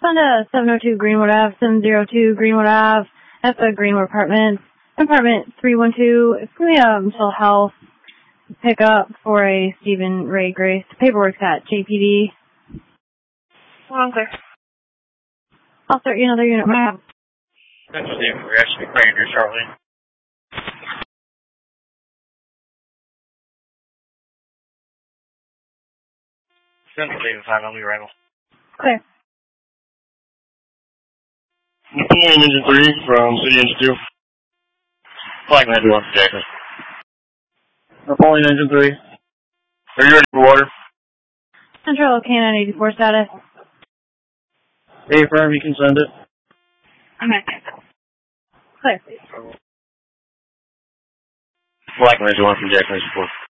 Respond to 702 Greenwood Ave, 702 Greenwood Ave, at the Greenwood Apartments. Apartment 312, it's going to be a mental health pickup for a Stephen Ray Grace. Paperwork's at JPD. Okay. I'll start you another unit. That's Stephen Ray. Actually, Ranger shortly. Stephen 5, I'll be arrival. Clear. Napoleon Engine 3 from City Engine 2. Flag 91 for Jackson. Napoleon Engine 3. Are you ready for water? Central K9 84 status. Hey, firm, you can send it. Okay. Clear. Flag 91 from Jackson 4.